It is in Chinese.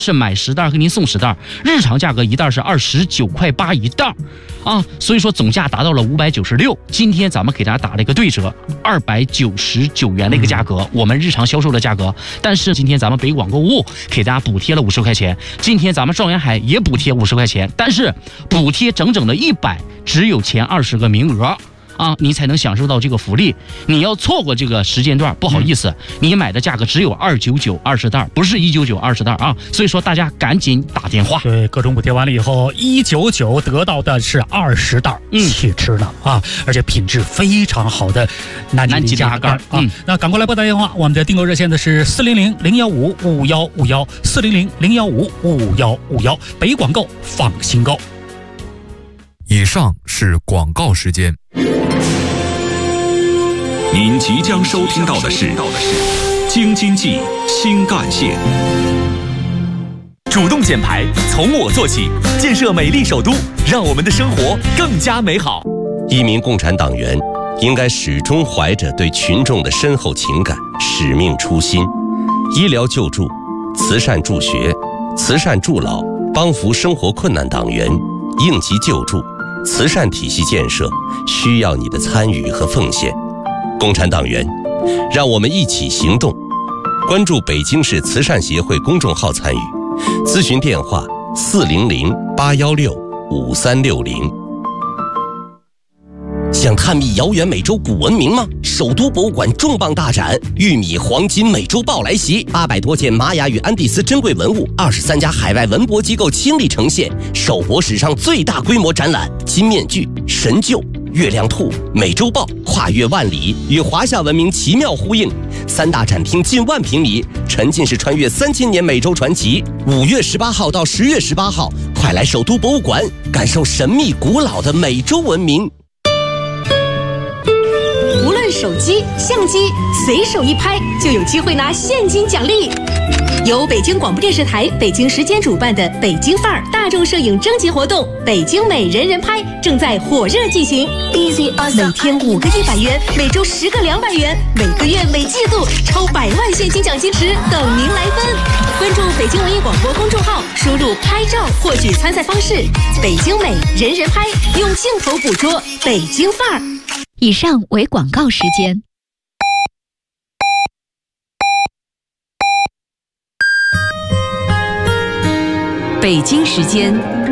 是买10袋给您送10袋，日常价格一袋是29.8块一袋啊，所以说总价达到了596。今天咱们给大家打了一个对折，299元的一个价格，我们日常销售的价格。但是今天咱们北广购物给大家补贴了50块钱，今天咱们状元海也补贴50块钱，但是补贴整整的100，只有前20个名额。啊，你才能享受到这个福利。你要错过这个时间段，不好意思，你买的价格只有299 20袋，不是199 20袋啊。所以说大家赶紧打电话。 对，各种补贴完了以后，199得到的是20袋起吃呢啊，而且品质非常好的南极鸭肝啊。那赶快来拨打电话，我们的订购热线的是400-015-5151，400-015-5151，北广购放心购。 以上是广告时间。 您即将收听到的是京津冀新干线。 主动减排，从我做起，建设美丽首都，让我们的生活更加美好。 一名共产党员应该始终怀着对群众的深厚情感、使命初心。医疗救助、慈善助学、慈善助老，帮扶生活困难党员，应急救助、慈善体系建设需要你的参与和奉献。共产党员，让我们一起行动。关注北京市慈善协会公众号参与，咨询电话400-816-5360。想探秘遥远美洲古文明吗？首都博物馆重磅大展“玉米黄金美洲豹”来袭，800多件玛雅与安第斯珍贵文物，23家海外文博机构倾力呈现，首博史上最大规模展览。金面具、神鹫、月亮兔、美洲豹跨越万里，与华夏文明奇妙呼应。3大展厅近1万平米，沉浸式穿越3000年美洲传奇。5月18号到10月18号，快来首都博物馆感受神秘古老的美洲文明。 无论手机、相机，随手一拍就有机会拿现金奖励。由北京广播电视台北京时间主办的北京范儿大众摄影征集活动“北京美人人拍”正在火热进行。每天5个100元，每周10个200元，每个月每季度超100万现金奖金池等您来分。关注北京文艺广播公众号，输入“拍照”获取参赛方式。北京美人人拍，用镜头捕捉北京范儿。 以上为广告时间。北京时间